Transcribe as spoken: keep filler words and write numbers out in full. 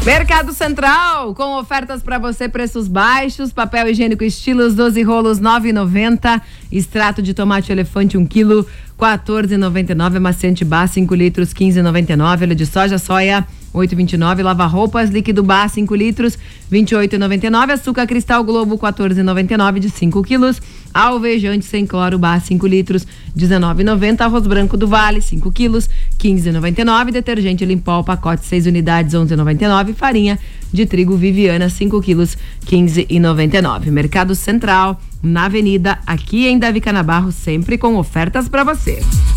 Mercado Central, com ofertas para você, preços baixos, papel higiênico Estilos, doze rolos, nove e noventa, extrato de tomate elefante, um quilo, quatorze e noventa e nove, amaciante Bar, cinco litros, quinze e noventa e nove, óleo de soja, soia, oito e vinte e nove, lava roupas, líquido Bar, cinco litros, vinte e oito e noventa e nove, açúcar cristal Globo, quatorze e noventa e nove, de cinco quilos, alvejante sem cloro Bar, cinco litros, dezenove e noventa, arroz branco do Vale, cinco quilos, quinze e noventa e nove, detergente Limpol, pacote seis unidades, onze e noventa e nove, farinha de trigo Viviana, cinco quilos, quinze e noventa e nove. Mercado Central, na Avenida, aqui em Davi Canabarro, sempre com ofertas para você.